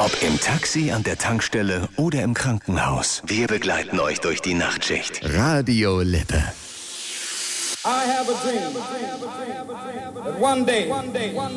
Ob im Taxi, an der Tankstelle oder im Krankenhaus. Wir begleiten euch durch die Nachtschicht. Radio Lippe. I have a dream that one day